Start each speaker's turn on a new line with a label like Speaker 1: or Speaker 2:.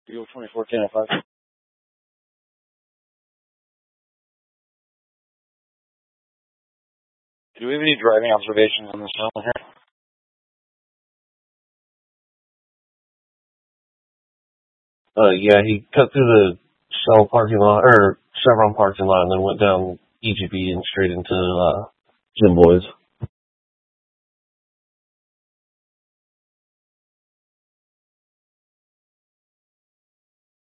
Speaker 1: Buell 241005. Do we have any driving observations on this gentleman here?
Speaker 2: Yeah, he cut through the Shell parking lot, or Chevron parking lot, and then went down EGB and straight into Jim Boyd's.